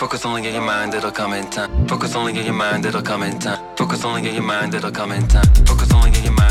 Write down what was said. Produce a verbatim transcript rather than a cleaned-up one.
Focus only on your mind, it'll come in time. Focus only on your mind, it'll come in time. Focus only on your mind, it'll come in time. Focus only on your mind.